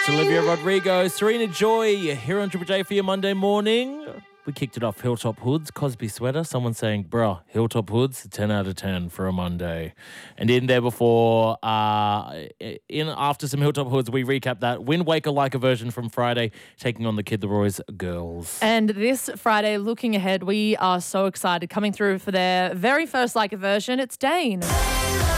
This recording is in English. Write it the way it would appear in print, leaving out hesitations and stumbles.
It's Olivia Rodrigo, Serena Joy here on Triple J for your Monday morning. We kicked it off Hilltop Hoods, Cosby Sweater. Someone saying, bruh, Hilltop Hoods, 10 out of 10 for a Monday. And in there before, after some Hilltop Hoods, we recap that Wind Waker like a version from Friday, taking on the Kid Leroy's girls. And this Friday, looking ahead, we are so excited. Coming through for their very first like a version, it's Dane.